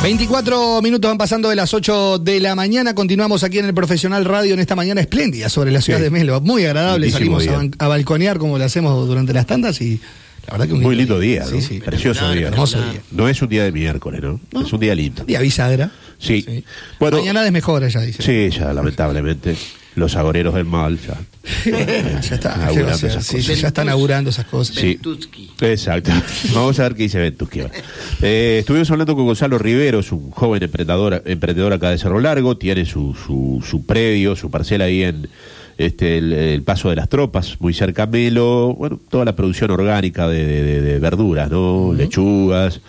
24 minutos van pasando de las 8 de la mañana. Continuamos aquí en el Profesional Radio en esta mañana espléndida sobre la ciudad de Melo. Muy agradable. Lindísimo salimos a balconear como lo hacemos durante las tandas y la verdad que muy lindo día, ¿no? Sí, sí. Precioso día. Hermoso día. No es un día de miércoles, ¿no? Es un día lindo. Día bisagra. Sí. Bueno, mañana desmejora ya, dice. Sí, ya lamentablemente. Los agoreros del mal ya. Ya está. Ya están augurando esas cosas. Sí. Exacto. Vamos a ver qué dice Ventusky. Estuvimos hablando con Gonzalo Rivero, es un joven emprendedor acá de Cerro Largo, tiene su predio, su parcela ahí en el Paso de las Tropas, muy cerca a Melo, bueno, toda la producción orgánica de verduras, ¿no? Lechugas.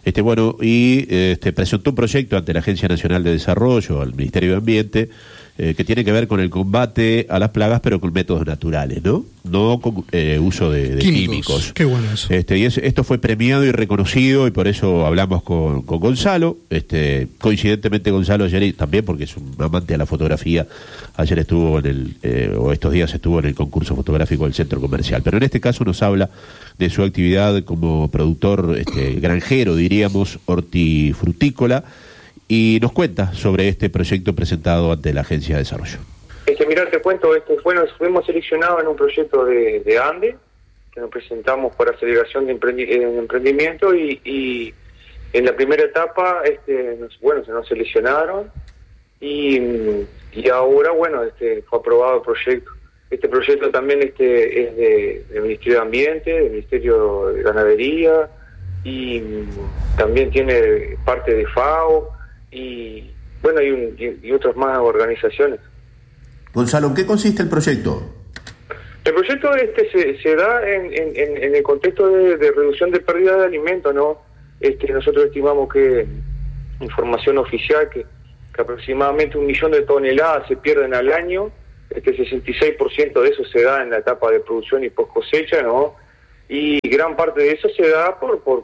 Y presentó un proyecto ante la Agencia Nacional de Desarrollo, al Ministerio de Ambiente, que tiene que ver con el combate a las plagas, pero con métodos naturales, ¿no? No con uso de químicos. Qué bueno eso. Esto fue premiado y reconocido, y por eso hablamos con Gonzalo. Coincidentemente, Gonzalo ayer también, porque es un amante de la fotografía, ayer estuvo estos días estuvo en el concurso fotográfico del Centro Comercial. Pero en este caso nos habla de su actividad como productor granjero, diríamos, hortifrutícola, y nos cuenta sobre este proyecto presentado ante la Agencia de Desarrollo. Mirá, te cuento, fuimos seleccionados en un proyecto de ANDE, que nos presentamos por aceleración de emprendimiento, y en la primera etapa se nos seleccionaron, y ahora fue aprobado el proyecto. Este proyecto también es del Ministerio de Ambiente, del Ministerio de Ganadería, y también tiene parte de FAO, y otras más organizaciones. Gonzalo, ¿en qué consiste el proyecto? El proyecto se da en el contexto de reducción de pérdida de alimentos, ¿no? Nosotros estimamos que, información oficial, que aproximadamente 1 millón de toneladas se pierden al año. 66% de eso se da en la etapa de producción y post cosecha, ¿no? Y gran parte de eso se da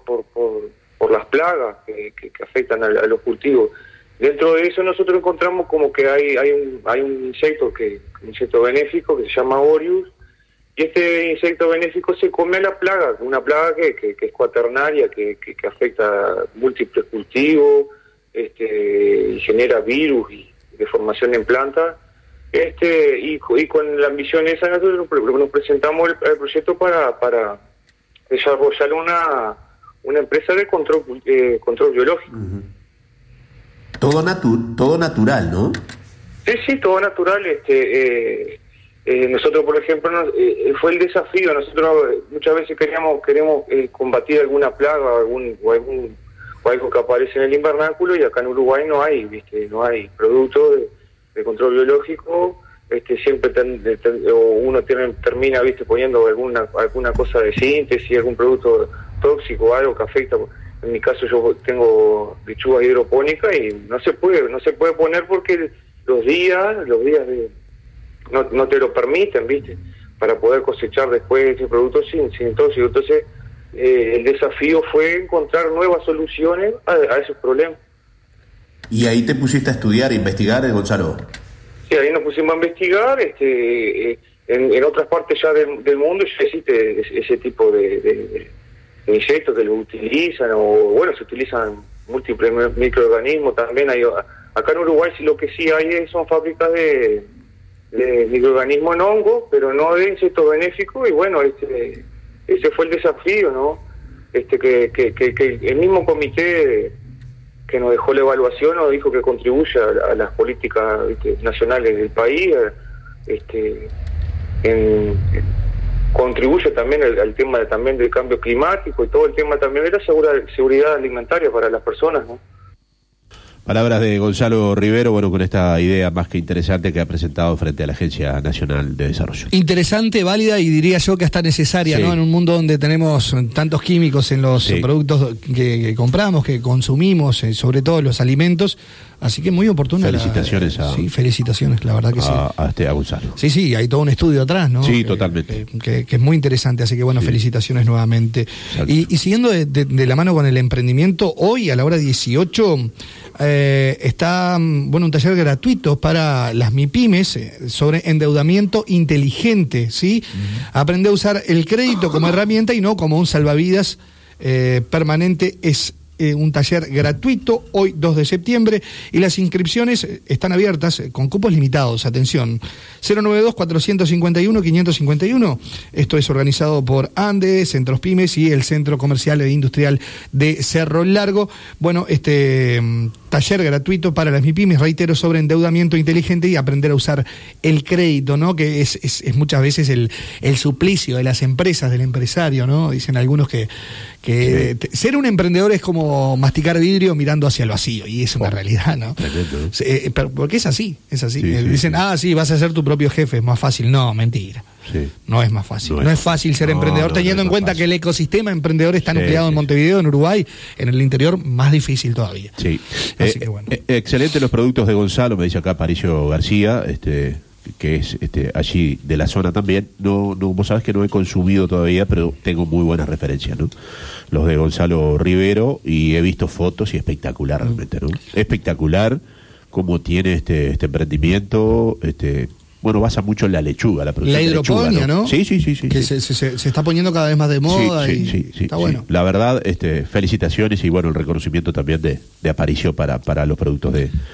por las plagas que afectan a los cultivos. Dentro de eso nosotros encontramos como que hay un insecto un insecto benéfico que se llama Orius, y este insecto benéfico se come a la plaga, una plaga que es cuaternaria, que afecta a múltiples cultivos, y genera virus y deformación en plantas. Y con la ambición esa nosotros nos presentamos el proyecto para desarrollar una empresa de control biológico. Uh-huh. Todo natural, ¿no? Sí, todo natural. Nosotros, por ejemplo, fue el desafío. Nosotros muchas veces queremos combatir alguna plaga o algo que aparece en el invernáculo, y acá en Uruguay no hay productos de control biológico. Siempre uno termina poniendo alguna cosa de síntesis, algún producto tóxico, algo que afecta. En mi caso yo tengo lechuga hidropónica y no se puede poner porque los días no te lo permiten, para poder cosechar después ese producto sin tóxico. Entonces el desafío fue encontrar nuevas soluciones a esos problemas. ¿Y ahí te pusiste a estudiar, a investigar, Gonzalo? Sí, ahí nos pusimos a investigar. En otras partes ya del mundo ya existe ese tipo de insectos que lo utilizan, se utilizan múltiples microorganismos también. Acá en Uruguay lo que sí hay son fábricas de microorganismos en hongo, pero no de insectos benéficos, y ese fue el desafío, ¿no? Que el mismo comité que nos dejó la evaluación nos dijo que contribuye a las políticas nacionales del país, contribuye también al tema también del cambio climático y todo el tema también de la seguridad alimentaria para las personas, ¿no? Palabras de Gonzalo Rivero, con esta idea más que interesante que ha presentado frente a la Agencia Nacional de Desarrollo. Interesante, válida y diría yo que hasta necesaria, sí, ¿no? En un mundo donde tenemos tantos químicos en los productos que compramos, que consumimos, sobre todo los alimentos, así que muy oportuna. Felicitaciones felicitaciones, la verdad que sí. A Gonzalo. Sí, hay todo un estudio atrás, ¿no? Sí, totalmente. Que es muy interesante, así que felicitaciones nuevamente. Y siguiendo de la mano con el emprendimiento, hoy a la hora 18 está un taller gratuito para las MIPYMES sobre endeudamiento inteligente, ¿sí? Aprende a usar el crédito como herramienta y no como un salvavidas permanente. Es un taller gratuito hoy 2 de septiembre y las inscripciones están abiertas con cupos limitados, atención, 092-451-551, esto es organizado por ANDE, Centros Pymes y el Centro Comercial e Industrial de Cerro Largo. Bueno, taller gratuito para las MIPYMES, reitero, sobre endeudamiento inteligente y aprender a usar el crédito, ¿no? Que es muchas veces el suplicio de las empresas, del empresario, ¿no? Dicen algunos que ser un emprendedor es como masticar vidrio mirando hacia el vacío, y es una realidad, ¿no? Porque es así. Dicen, sí, vas a ser tu propio jefe, es más fácil. No, mentira. Sí. No es más fácil. No es fácil ser emprendedor, teniendo en cuenta que el ecosistema emprendedor está nucleado en Montevideo, en Uruguay, en el interior más difícil todavía. Sí. Así que bueno. Excelente los productos de Gonzalo, me dice acá Aparicio García, que es allí de la zona también. No, vos sabés que no he consumido todavía, pero tengo muy buenas referencias, ¿no? Los de Gonzalo Rivero, y he visto fotos y espectacular realmente, ¿no? Espectacular cómo tiene este emprendimiento, bueno, basa mucho en la lechuga, la producción de lechuga. La hidroponía, ¿no? Sí. Que sí. Se está poniendo cada vez más de moda. Sí. Está bueno. La verdad, felicitaciones y bueno, el reconocimiento también de Aparicio para los productos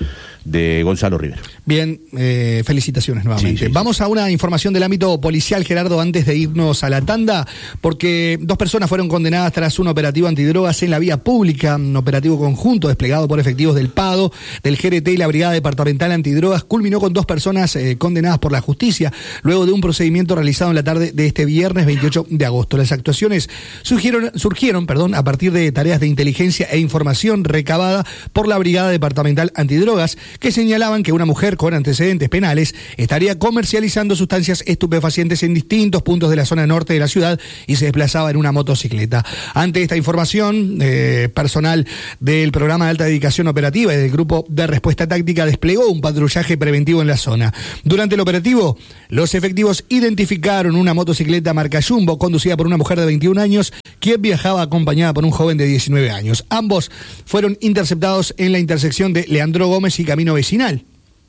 de Gonzalo Rivero. Bien, felicitaciones nuevamente. Vamos a una información del ámbito policial, Gerardo, antes de irnos a la tanda, porque 2 personas fueron condenadas tras un operativo antidrogas en la vía pública, un operativo conjunto desplegado por efectivos del PADO, del GRT y la Brigada Departamental Antidrogas, culminó con 2 personas condenadas por la justicia, luego de un procedimiento realizado en la tarde de este viernes 28 de agosto. Las actuaciones surgieron a partir de tareas de inteligencia e información recabada por la Brigada Departamental Antidrogas, que señalaban que una mujer con antecedentes penales estaría comercializando sustancias estupefacientes en distintos puntos de la zona norte de la ciudad y se desplazaba en una motocicleta. Ante esta información, personal del programa de alta dedicación operativa y del grupo de respuesta táctica desplegó un patrullaje preventivo en la zona. Durante el operativo, los efectivos identificaron una motocicleta marca Jumbo conducida por una mujer de 21 años, quien viajaba acompañada por un joven de 19 años. Ambos fueron interceptados en la intersección de Leandro Gómez y Camino Vecinal.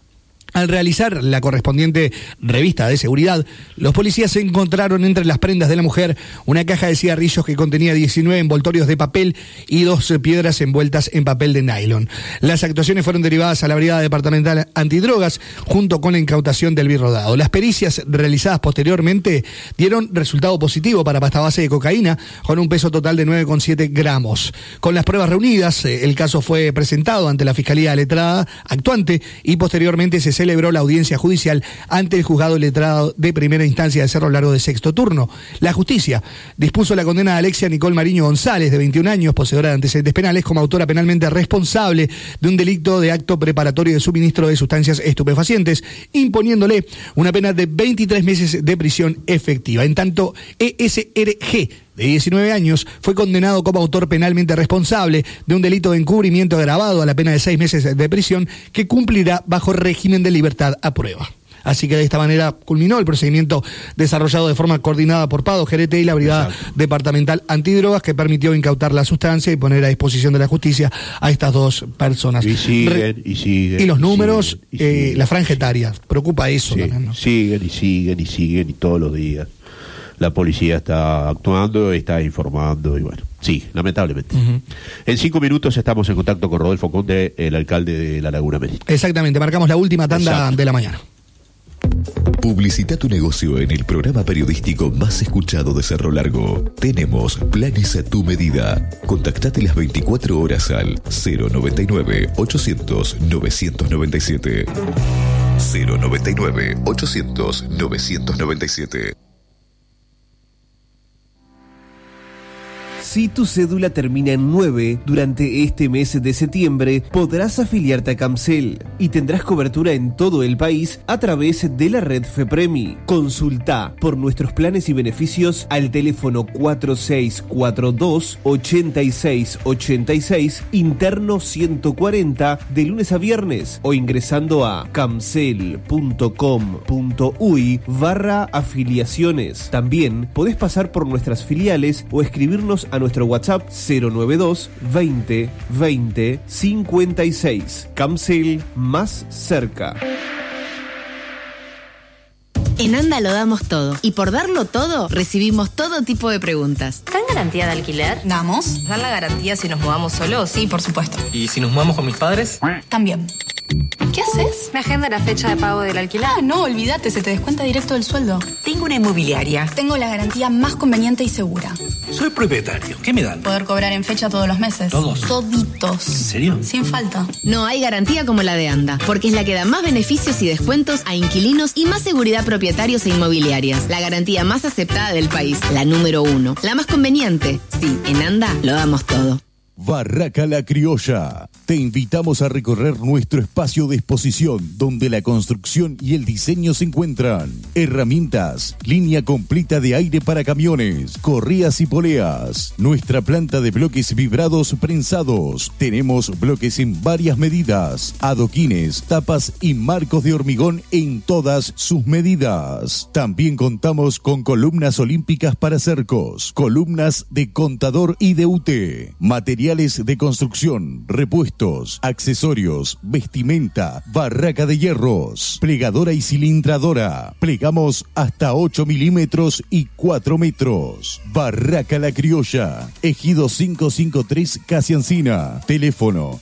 Al realizar la correspondiente revista de seguridad, los policías encontraron entre las prendas de la mujer una caja de cigarrillos que contenía 19 envoltorios de papel y 2 piedras envueltas en papel de nylon. Las actuaciones fueron derivadas a la Brigada Departamental Antidrogas junto con la incautación del birrodado. Las pericias realizadas posteriormente dieron resultado positivo para pasta base de cocaína con un peso total de 9,7 gramos. Con las pruebas reunidas, el caso fue presentado ante la Fiscalía Letrada actuante y posteriormente se celebró la audiencia judicial ante el juzgado letrado de primera instancia de Cerro Largo de sexto turno. La justicia dispuso la condena de Alexia Nicole Mariño González, de 21 años, poseedora de antecedentes penales, como autora penalmente responsable de un delito de acto preparatorio de suministro de sustancias estupefacientes, imponiéndole una pena de 23 meses de prisión efectiva. En tanto, ESRG, de 19 años, fue condenado como autor penalmente responsable de un delito de encubrimiento agravado a la pena de 6 meses de prisión que cumplirá bajo régimen de libertad a prueba. Así que de esta manera culminó el procedimiento desarrollado de forma coordinada por PADO, GRT y la Brigada Departamental Antidrogas, que permitió incautar la sustancia y poner a disposición de la justicia a estas 2 personas. Y siguen. Y los números, la franja etaria, preocupa eso también, ¿no? Siguen y todos los días la policía está actuando, está informando y bueno, sí, lamentablemente. En 5 minutos estamos en contacto con Rodolfo Conde, el alcalde de La Laguna Media. Exactamente, marcamos la última tanda de la mañana. Publicita tu negocio en el programa periodístico más escuchado de Cerro Largo. Tenemos planes a tu medida. Contactate las 24 horas al 099-800-997. 099-800-997. Si tu cédula termina en 9, durante este mes de septiembre podrás afiliarte a Camcel y tendrás cobertura en todo el país a través de la red FEPREMI. Consulta por nuestros planes y beneficios al teléfono 4642-8686, interno 140, de lunes a viernes, o ingresando a camcel.com.uy/afiliaciones. También podés pasar por nuestras filiales o escribirnos a nuestro WhatsApp 092 20 20 56. Camcel, más cerca. En ANDA lo damos todo. Y por darlo todo, recibimos todo tipo de preguntas. ¿Dan garantía de alquiler? Damos. ¿Dan la garantía si nos mudamos solos? Sí, por supuesto. ¿Y si nos mudamos con mis padres? También. ¿Qué haces? ¿Me agenda la fecha de pago del alquiler? No, olvídate, se te descuenta directo del sueldo. Tengo una inmobiliaria. Tengo la garantía más conveniente y segura. Soy propietario. ¿Qué me dan? Poder cobrar en fecha todos los meses. ¿Todos? Toditos. ¿En serio? Sin falta. No hay garantía como la de ANDA, porque es la que da más beneficios y descuentos a inquilinos y más seguridad a propietarios e inmobiliarias. La garantía más aceptada del país, la número 1. La más conveniente. Sí, en ANDA lo damos todo. Barraca La Criolla. Te invitamos a recorrer nuestro espacio de exposición donde la construcción y el diseño se encuentran. Herramientas, línea completa de aire para camiones, correas y poleas. Nuestra planta de bloques vibrados prensados. Tenemos bloques en varias medidas, adoquines, tapas y marcos de hormigón en todas sus medidas. También contamos con columnas olímpicas para cercos, columnas de contador y de UT, materiales de construcción, repuestos, accesorios, vestimenta, barraca de hierros, plegadora y cilindradora. Plegamos hasta 8 milímetros y 4 metros. Barraca La Criolla, Ejido 553 Casi Encina. Teléfono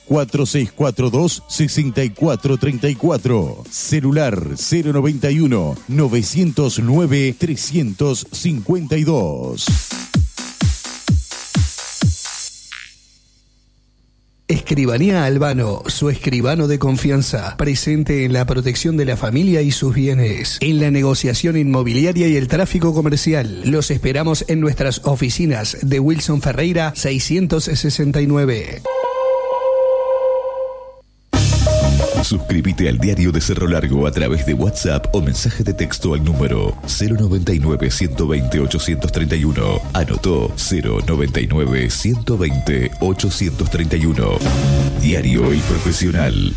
4642-6434. Celular 091 909 352. Escribanía Albano, su escribano de confianza, presente en la protección de la familia y sus bienes, en la negociación inmobiliaria y el tráfico comercial. Los esperamos en nuestras oficinas de Wilson Ferreira 669. Suscríbete al Diario de Cerro Largo a través de WhatsApp o mensaje de texto al número 099-120-831. Anotó 099-120-831. Diario El Profesional.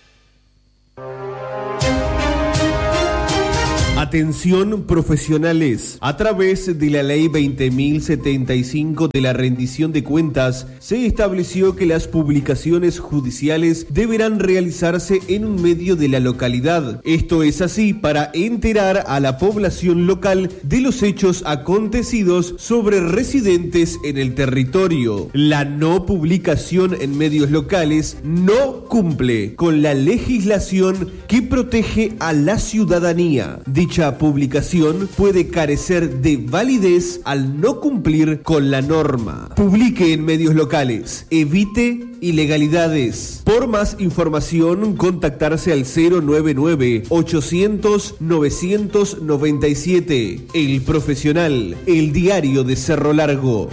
Atención profesionales, a través de la ley 20.075 de la rendición de cuentas, se estableció que las publicaciones judiciales deberán realizarse en un medio de la localidad. Esto es así para enterar a la población local de los hechos acontecidos sobre residentes en el territorio. La no publicación en medios locales no cumple con la legislación que protege a la ciudadanía. Dicha publicación puede carecer de validez al no cumplir con la norma. Publique en medios locales. Evite ilegalidades. Por más información, contactarse al 099-800-997. El Profesional, el diario de Cerro Largo.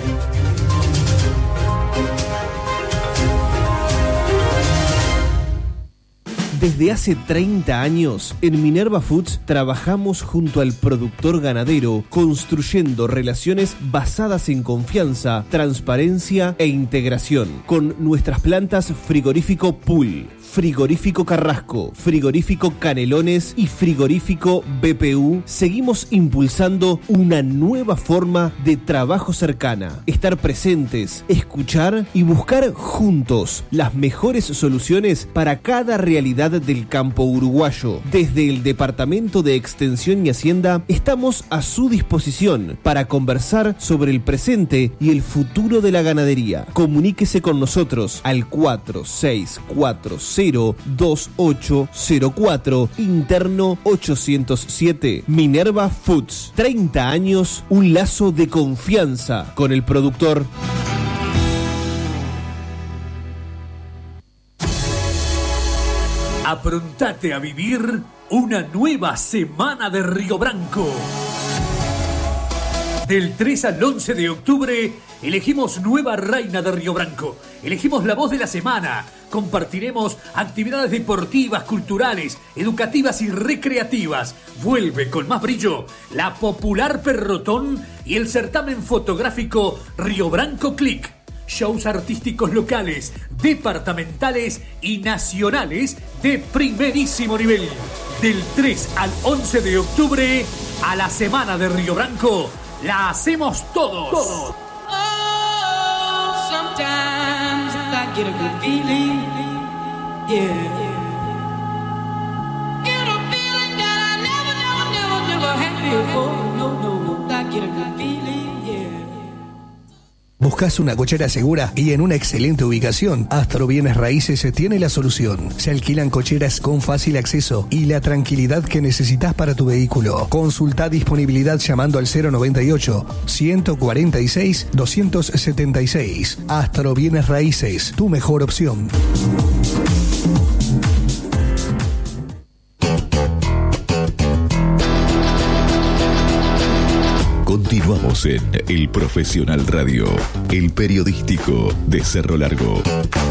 Desde hace 30 años, en Minerva Foods trabajamos junto al productor ganadero, construyendo relaciones basadas en confianza, transparencia e integración. Con nuestras plantas Frigorífico Pool, Frigorífico Carrasco, Frigorífico Canelones y Frigorífico BPU, seguimos impulsando una nueva forma de trabajo cercana. Estar presentes, escuchar y buscar juntos las mejores soluciones para cada realidad del campo uruguayo. Desde el Departamento de Extensión y Hacienda estamos a su disposición para conversar sobre el presente y el futuro de la ganadería. Comuníquese con nosotros al 46402804, interno 807. Minerva Foods, 30 años, un lazo de confianza con el productor. Aprontate a vivir una nueva semana de Río Branco. Del 3 al 11 de octubre elegimos nueva reina de Río Branco. Elegimos la voz de la semana. Compartiremos actividades deportivas, culturales, educativas y recreativas. Vuelve con más brillo la popular Perrotón y el certamen fotográfico Río Branco Click. Shows artísticos locales, departamentales y nacionales de primerísimo nivel. Del 3 al 11 de octubre, a la Semana de Río Branco, la hacemos todos. Oh, sometimes I get a good feeling, yeah. Get a feeling that I never before. No, I get a good feeling, yeah. ¿Buscas una cochera segura y en una excelente ubicación? Astro Bienes Raíces tiene la solución. Se alquilan cocheras con fácil acceso y la tranquilidad que necesitas para tu vehículo. Consulta disponibilidad llamando al 098-146-276. Astro Bienes Raíces, tu mejor opción. Continuamos en El Profesional Radio, el periodístico de Cerro Largo.